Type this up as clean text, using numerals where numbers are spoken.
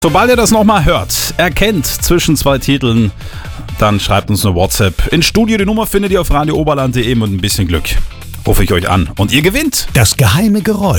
Sobald ihr das nochmal hört, erkennt zwischen zwei Titeln, dann schreibt uns eine WhatsApp. In Studio, die Nummer findet ihr auf radiooberland.de mit ein bisschen Glück. Rufe ich euch an und ihr gewinnt. Das geheime Geräusch.